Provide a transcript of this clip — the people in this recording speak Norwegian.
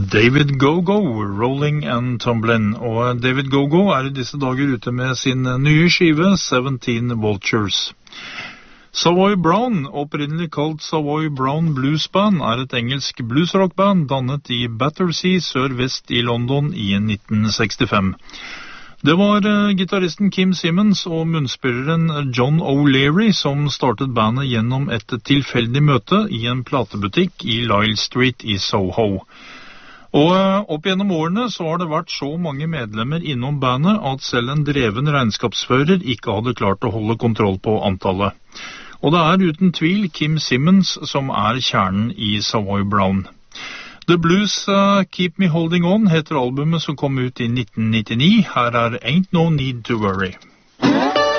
David Go-Go, Rolling and Tumblin', og David Go-Go I disse dager ute med sin nye skive 17 Vultures. Savoy Brown, opprinnelig kalt Savoy Brown Blues Band, et engelsk bluesrockband dannet I Battersea sør-vest I London I 1965. Det var gitaristen Kim Simmons og munnspilleren John O'Leary som startet bandet gjennom et tilfeldig møte I en platebutikk I Lyle Street I Soho. Og opp gjennom årene så har det vært så mange medlemmer innom bandet at selv en dreven regnskapsfører ikke hadde klart å holde kontroll på antallet. Og det uten tvil Kim Simmons som kjernen I Savoy Brown. The Blues Keep Me Holding On heter albumet som kom ut I 1999. Her Ain't No Need to Worry.